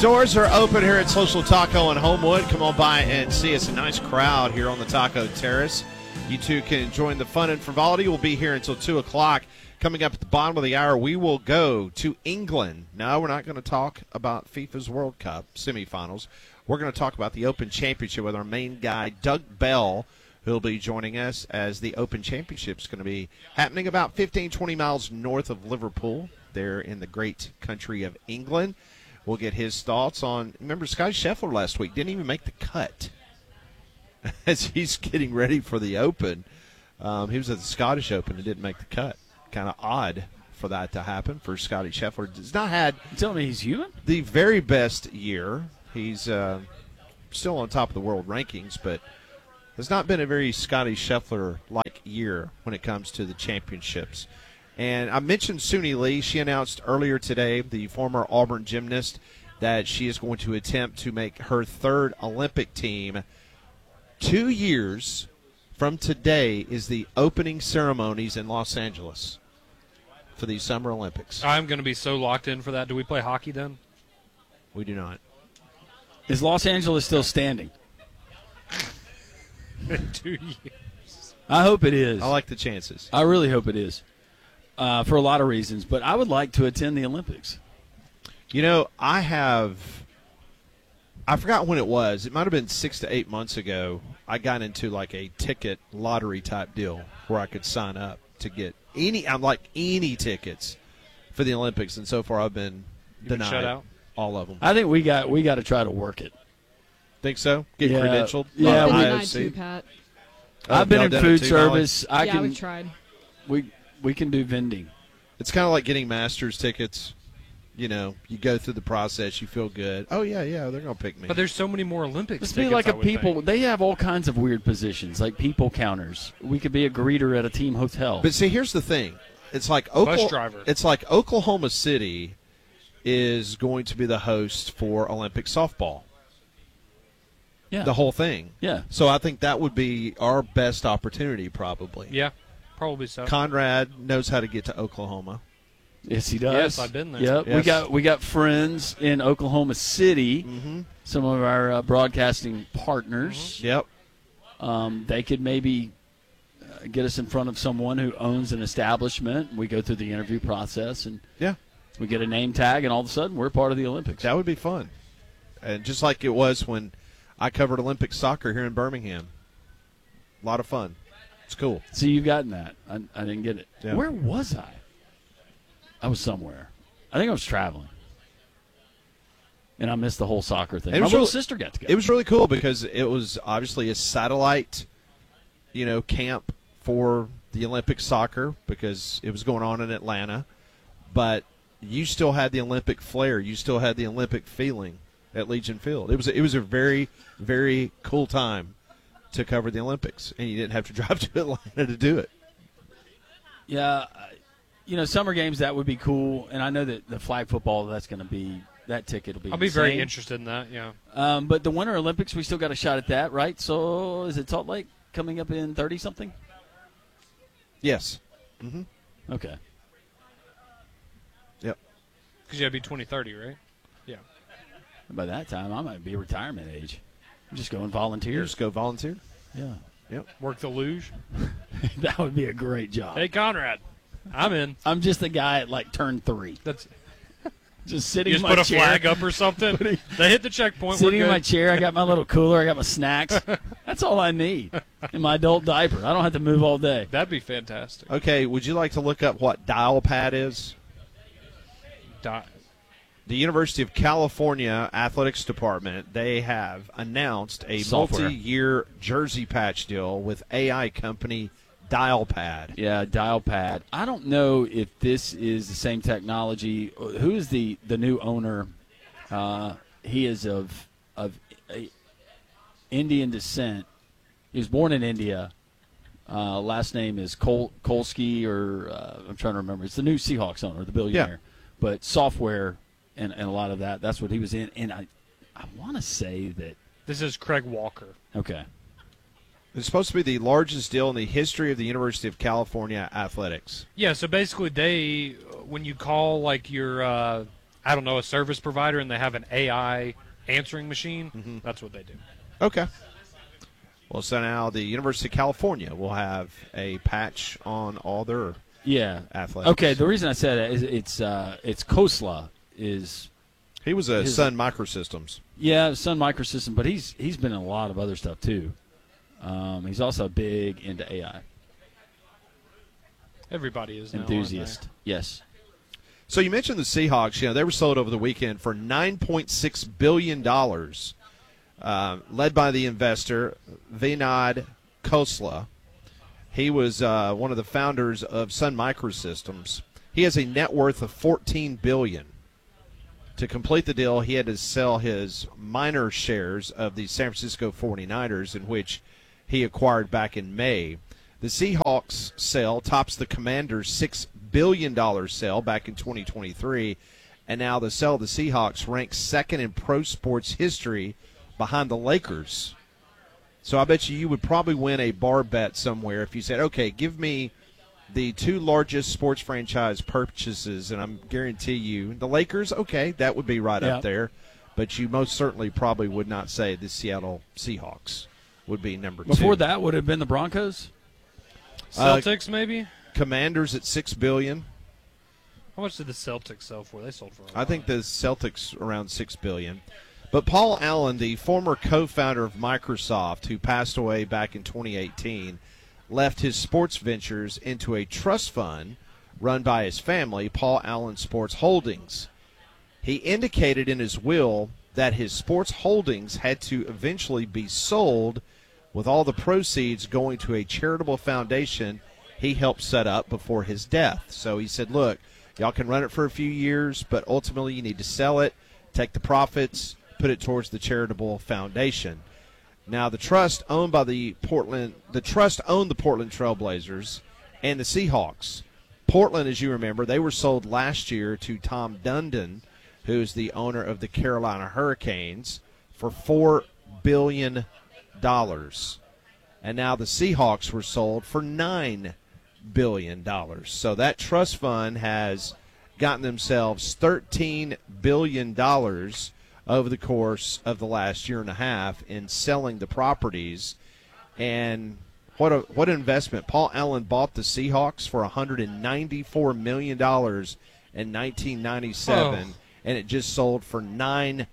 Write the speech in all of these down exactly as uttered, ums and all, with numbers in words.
Doors are open here at Social Taco in Homewood. Come on by and see us. A nice crowd here on the Taco Terrace. You too can join the fun and frivolity. We'll be here until two o'clock. Coming up at the bottom of the hour, we will go to England. No, we're not going to talk about FIFA's World Cup semifinals. We're going to talk about the Open Championship with our main guy, Doug Bell, who'll be joining us as the Open Championship is going to be happening about fifteen, twenty miles north of Liverpool, there in the great country of England. We'll get his thoughts on, remember, Scottie Scheffler last week didn't even make the cut as he's getting ready for the Open. Um, he was at the Scottish Open and didn't make the cut. Kind of odd for that to happen for Scottie Scheffler. He's not had you telling me he's human? The very best year. He's uh, still on top of the world rankings, but has not been a very Scottie Scheffler-like year when it comes to the championships. And I mentioned Suni Lee. She announced earlier today, the former Auburn gymnast, that she is going to attempt to make her third Olympic team. Two years from today is the opening ceremonies in Los Angeles for the Summer Olympics. I'm going to be so locked in for that. Do we play hockey then? We do not. Is Los Angeles still standing? Two years. I hope it is. I like the chances. I really hope it is, uh, for a lot of reasons. But I would like to attend the Olympics. You know, I have – I forgot when it was. It might have been six to eight months ago. I got into like a ticket lottery type deal where I could sign up to get any – I'm like any tickets for the Olympics. And so far I've been You've been denied shut out? all of them. I think we got we got to try to work it. Think so? Get Yeah. credentialed? Yeah, I've been we- denied too, Pat. Oh, I've been y'all in done it food too, Molly? service. I yeah, can. we've tried. We we can do vending. It's kind of like getting Masters tickets. You know, you go through the process, you feel good. Oh, yeah, yeah, they're going to pick me. But there's so many more Olympics Let's be tickets, like I a would people. think. They have all kinds of weird positions, like people counters. We could be a greeter at a team hotel. But see, here's the thing. It's like Bus Oklahoma, driver. It's like Oklahoma City is going to be the host for Olympic softball. yeah, The whole thing. yeah. So I think that would be our best opportunity, probably. Yeah, probably so. Conrad knows how to get to Oklahoma. Yes, he does. Yes, I've been there. Yep. We Yes. got we got friends in Oklahoma City. Mm-hmm. Some of our uh, broadcasting partners. Yep. Um, they could maybe uh, get us in front of someone who owns an establishment. We go through the interview process, and Yeah. we get a name tag, and all of a sudden we're part of the Olympics. That would be fun. And just like it was when I covered Olympic soccer here in Birmingham. A lot of fun. It's cool. See, you've gotten that. I, I didn't get it. Yeah. Where was I? I was somewhere. I think I was traveling. And I missed the whole soccer thing. It My was little really- sister got to go. It was really cool because it was obviously a satellite, you know, camp for the Olympic soccer because it was going on in Atlanta. But you still had the Olympic flair. You still had the Olympic feeling at Legion Field. It was it was a very, very cool time to cover the Olympics, and you didn't have to drive to Atlanta to do it. Yeah, I- you know, summer games, that would be cool. And I know that the flag football, that's going to be, that ticket will be I'll be very insane. interested in that, yeah. Um, but the Winter Olympics, we still got a shot at that, right? So is it Salt Lake coming up in thirty-something? Yes. Mm-hmm. Okay. Yep. Because you got to be twenty thirty, right? Yeah. By that time, I might be retirement age. I'm just going volunteer. You just go volunteer. Yeah. Yep. Work the luge. That would be a great job. Hey, Conrad, I'm in. I'm just the guy at like turn three. That's Just sitting You in just my put a chair. flag up or something. They hit the checkpoint. Sitting We're in my good. chair, I got my little cooler, I got my snacks. That's all I need. In my adult diaper. I don't have to move all day. That'd be fantastic. Okay, would you like to look up what dial pad is? Di- The University of California Athletics Department, they have announced a Software. multi-year jersey patch deal with A I company Dialpad. Yeah, dial pad. I don't know if this is the same technology. Who is the, the new owner? Uh, he is of of uh, Indian descent. He was born in India. Uh, last name is Kol- Kolsky, or uh, I'm trying to remember. It's the new Seahawks owner, the billionaire. But software and, and a lot of that, that's what he was in. And I, I want to say that. This is Craig Walker. Okay. It's supposed to be the largest deal in the history of the University of California athletics. Yeah, so basically they, when you call like your uh, I don't know, a service provider, and they have an A I answering machine. Mm-hmm. That's what they do. Okay. Well, so now the University of California will have a patch on all their Yeah. athletics. Okay. The reason I said it is it's uh, it's Khosla is He was a His- Sun Microsystems. yeah Sun Microsystem, but he's he's been in a lot of other stuff too. Um, he's also big into A I Everybody is now, aren't enthusiast. Yes. So you mentioned the Seahawks. You know, they were sold over the weekend for nine point six billion dollars, uh, led by the investor Vinod Khosla. He was uh, one of the founders of Sun Microsystems. He has a net worth of fourteen billion dollars. To complete the deal, he had to sell his minor shares of the San Francisco forty-niners, in which he acquired back in May. The Seahawks sale tops the Commanders' six billion dollars sale back in twenty twenty-three, and now the sale of the Seahawks ranks second in pro sports history behind the Lakers. So I bet you you would probably win a bar bet somewhere if you said, okay, give me the two largest sports franchise purchases, and I'm guarantee you the Lakers, okay, that would be right Yeah. up there. But you most certainly probably would not say the Seattle Seahawks would be number two. Before that would have been the Broncos. Uh, Celtics, maybe? Commanders at six billion dollars. How much did the Celtics sell for? They sold for a lot. I think the Celtics around six billion dollars. But Paul Allen, the former co-founder of Microsoft, who passed away back in twenty eighteen, left his sports ventures into a trust fund run by his family, Paul Allen Sports Holdings. He indicated in his will that his sports holdings had to eventually be sold, with all the proceeds going to a charitable foundation he helped set up before his death. So he said, look, y'all can run it for a few years, but ultimately you need to sell it, take the profits, put it towards the charitable foundation. Now, the trust owned by the Portland, the trust owned the Portland Trailblazers and the Seahawks. Portland, as you remember, they were sold last year to Tom Dundon, who is the owner of the Carolina Hurricanes, for four billion dollars. And now the Seahawks were sold for nine billion dollars. So that trust fund has gotten themselves thirteen billion dollars over the course of the last year and a half in selling the properties. And what a what an investment. Paul Allen bought the Seahawks for one hundred ninety-four million dollars in nineteen ninety-seven, Oh. and it just sold for nine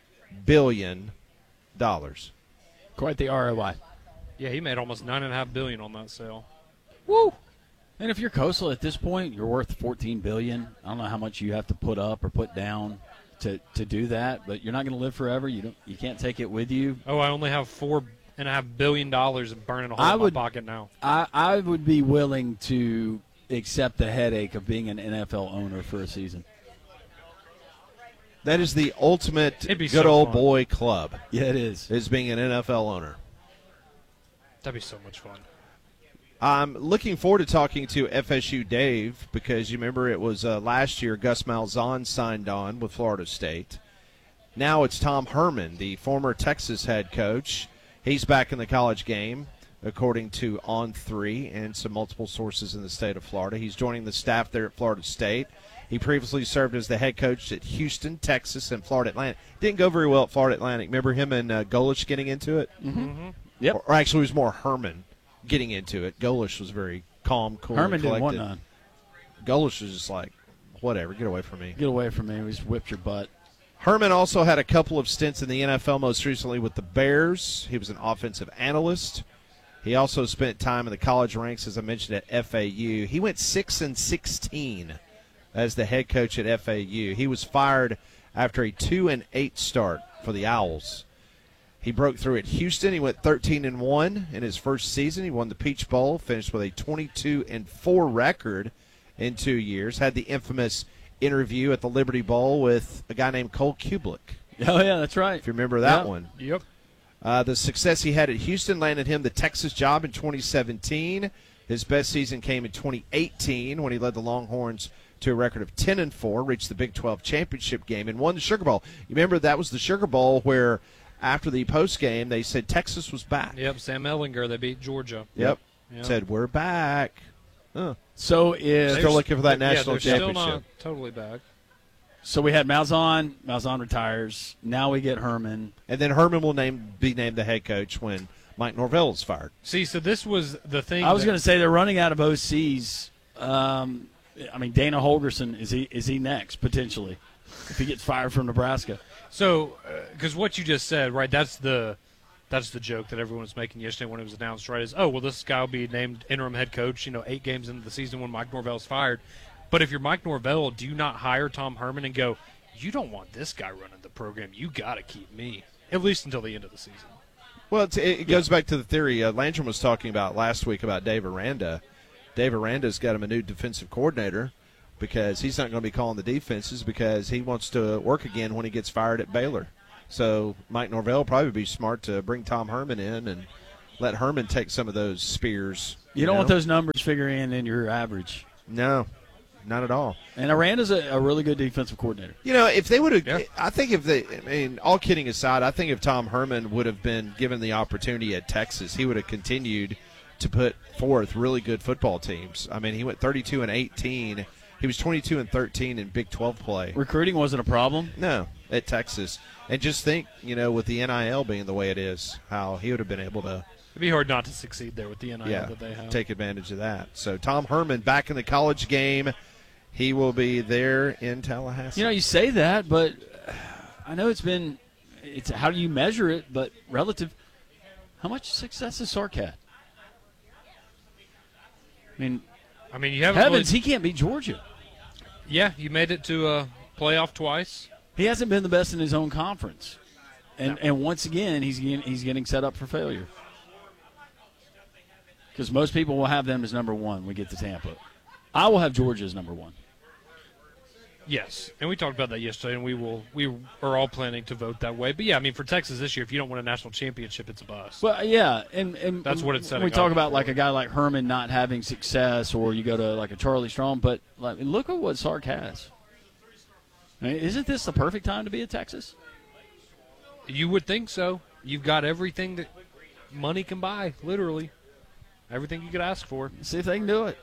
billion dollars. Quite the R O I. Yeah, he made almost nine and a half billion on that sale. Woo! And if you're Khosla at this point, you're worth fourteen billion dollars. I don't know how much you have to put up or put down to, to do that, but you're not going to live forever. You don't. You can't take it with you. Oh, I only have four and a half billion dollars burning a hole I in would- my pocket now. I, I would be willing to accept the headache of being an N F L owner for a season. That is the ultimate It'd be good so old fun. boy club, Yeah, it is. is being an N F L owner. That'd be so much fun. I'm looking forward to talking to F S U Dave, because you remember it was uh, last year Gus Malzahn signed on with Florida State. Now it's Tom Herman, the former Texas head coach. He's back in the college game, according to On three and some multiple sources in the state of Florida. He's joining the staff there at Florida State. He previously served as the head coach at Houston, Texas, and Florida Atlantic. Didn't go very well at Florida Atlantic. Remember him and uh, Golish getting into it? Mm-hmm. Yep. Or, or actually, it was more Herman getting into it. Golish was very calm, cool, Herman and didn't collected. want none. Golish was just like, whatever, get away from me. Get away from me. We just whipped your butt. Herman also had a couple of stints in the N F L, most recently with the Bears. He was an offensive analyst. He also spent time in the college ranks, as I mentioned, at F A U. He went six and sixteen as the head coach at F A U. He was fired after a two and eight start for the Owls. He broke through at Houston. He went thirteen and one in his first season. He won the Peach Bowl, finished with a twenty-two and four record in two years. Had the infamous interview at the Liberty Bowl with a guy named Cole Kublik, Oh, yeah, that's right. if you remember that Yep. one. Yep. Uh, the success he had at Houston landed him the Texas job in twenty seventeen. His best season came in twenty eighteen when he led the Longhorns to a record of ten and four, reached the Big twelve championship game, and won the Sugar Bowl. You remember that was the Sugar Bowl where after the post game they said Texas was back. Yep. Sam Ellinger, they beat Georgia. Yep. Yep. Said we're back. Huh. So if Still looking for that Yeah, national they're still championship. not totally back. So we had Malzahn. Malzahn retires. Now we get Herman. And then Herman will name be named the head coach when Mike Norvell is fired. See, so this was the thing. I was that- going to say they're running out of O Cs. Um, I mean, Dana Holgerson, is he is he next, potentially, if he gets fired from Nebraska? So, because uh, what you just said, right, that's the that's the joke that everyone was making yesterday when it was announced, right, is, oh, well, this guy will be named interim head coach, you know, eight games into the season when Mike Norvell's fired. But if you're Mike Norvell, do you not hire Tom Herman and go, you don't want this guy running the program. You got to keep me, at least until the end of the season. Well, it's, it goes back to the theory uh, Landrum was talking about last week about Dave Aranda. Dave Aranda's got him a new defensive coordinator because he's not going to be calling the defenses because he wants to work again when he gets fired at Baylor. So Mike Norvell will probably be smart to bring Tom Herman in and let Herman take some of those spears. You, you don't know? want those numbers figuring in your average. No. Not at all. And Aranda's a, a really good defensive coordinator. You know, if they would have, Yeah. I think if they, I mean, all kidding aside, I think if Tom Herman would have been given the opportunity at Texas, he would have continued to put forth really good football teams. I mean, he went thirty-two and eighteen. He was twenty-two and thirteen in Big twelve play. Recruiting wasn't a problem? No, at Texas. And just think, you know, with the N I L being the way it is, how he would have been able to, It'd be hard not to succeed there with the N I L yeah, that they have. take advantage of that. So Tom Herman back in the college game. He will be there in Tallahassee. You know, you say that, but I know it's been – it's how do you measure it, but relative. How much success has Sark had? I mean, I mean, you haven't heavens, really, he can't beat Georgia. yeah, you made it to a playoff twice. He hasn't been the best in his own conference. And No. and once again, he's getting, he's getting set up for failure. Because most people will have them as number one when we get to Tampa. I will have Georgia as number one. Yes, and we talked about that yesterday, and we will we are all planning to vote that way. But yeah, I mean, for Texas this year, if you don't win a national championship, it's a bust. Well, yeah, and, and That's what it's setting when we talk up about for. like a guy like Herman not having success, or you go to like a Charlie Strong, but like, look at what Sark has. I mean, isn't this the perfect time to be at Texas? You would think so. You've got everything that money can buy, literally everything you could ask for. See if they can do it.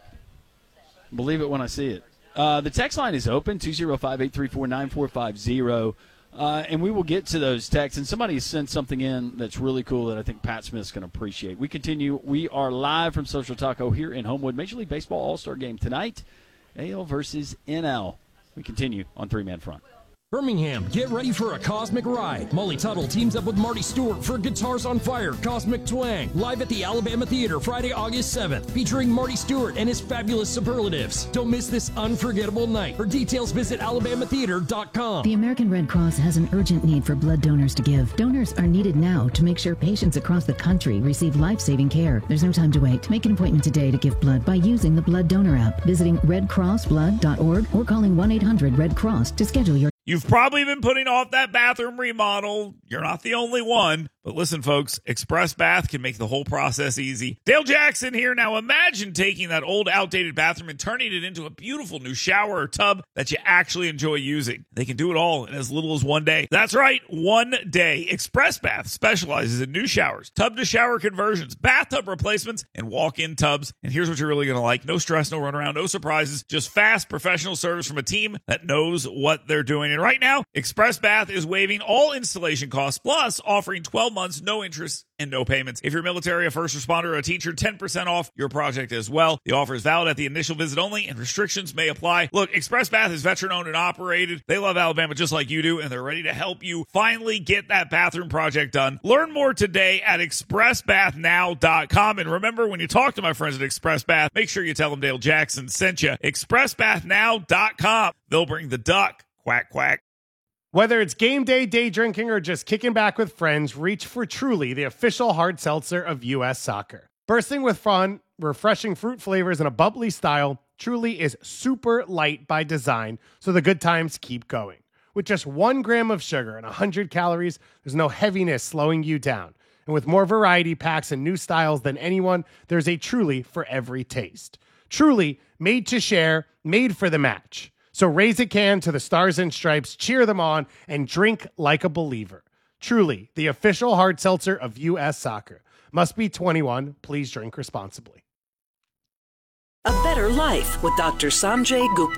Believe it when I see it. Uh, the text line is open, two oh five, eight three four, nine four five oh, uh, and we will get to those texts. And somebody sent something in that's really cool that I think Pat Smith's going to appreciate. We continue. We are live from Social Taco here in Homewood. Major League Baseball All-Star Game tonight, A L versus N L. We continue on Three Man Front. Birmingham, get ready for a cosmic ride. Molly Tuttle teams up with Marty Stewart for Guitars on Fire Cosmic Twang, live at the Alabama Theater Friday, August seventh, featuring Marty Stewart and his fabulous superlatives. Don't miss this unforgettable night. For details, visit alabama theater dot com. The American Red Cross has an urgent need for blood donors to give. Donors are needed now to make sure patients across the country receive life-saving care. There's no time to wait. Make an appointment today to give blood by using the Blood Donor app, visiting red cross blood dot org, or calling one eight hundred red cross to schedule your. You've probably been putting off that bathroom remodel. You're not the only one. But listen, folks, Express Bath can make the whole process easy. Dale Jackson here. Now imagine taking that old, outdated bathroom and turning it into a beautiful new shower or tub that you actually enjoy using. They can do it all in as little as one day. That's right, one day. Express Bath specializes in new showers, tub-to-shower conversions, bathtub replacements, and walk-in tubs. And here's what you're really going to like. No stress, no runaround, no surprises, just fast, professional service from a team that knows what they're doing. And right now, Express Bath is waiving all installation costs, plus offering twelve months, no interest, and no payments. If you're military, a first responder, or a teacher, ten percent off your project as well. The offer is valid at the initial visit only, and restrictions may apply. Look, Express Bath is veteran-owned and operated. They love Alabama just like you do, and they're ready to help you finally get that bathroom project done. Learn more today at express bath now dot com. And remember, when you talk to my friends at Express Bath, make sure you tell them Dale Jackson sent you. express bath now dot com. They'll bring the duck. Quack, quack. Whether it's game day, day drinking, or just kicking back with friends, reach for Truly, the official hard seltzer of U S Soccer. Bursting with fun, refreshing fruit flavors, and a bubbly style, Truly is super light by design, so the good times keep going. With just one gram of sugar and one hundred calories, there's no heaviness slowing you down. And with more variety packs and new styles than anyone, there's a Truly for every taste. Truly, made to share, made for the match. So raise a can to the Stars and Stripes, cheer them on, and drink like a believer. Truly, the official hard seltzer of U S Soccer. Must be twenty-one. Please drink responsibly. A better life with Doctor Sanjay Gupta.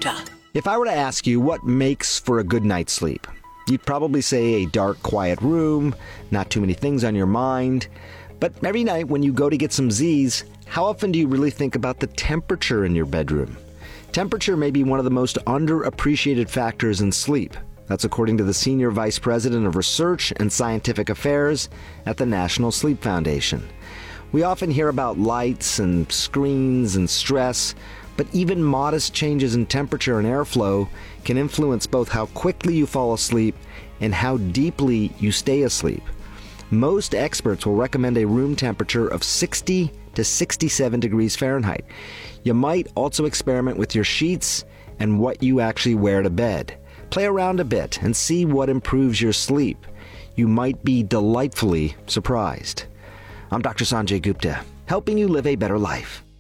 If I were to ask you what makes for a good night's sleep, you'd probably say a dark, quiet room, not too many things on your mind. But every night when you go to get some Z's, how often do you really think about the temperature in your bedroom? Temperature may be one of the most underappreciated factors in sleep. That's according to the Senior Vice President of Research and Scientific Affairs at the National Sleep Foundation. We often hear about lights and screens and stress, but even modest changes in temperature and airflow can influence both how quickly you fall asleep and how deeply you stay asleep. Most experts will recommend a room temperature of sixty to sixty-seven degrees Fahrenheit. You might also experiment with your sheets and what you actually wear to bed. Play around a bit and see what improves your sleep. You might be delightfully surprised. I'm Doctor Sanjay Gupta, helping you live a better life.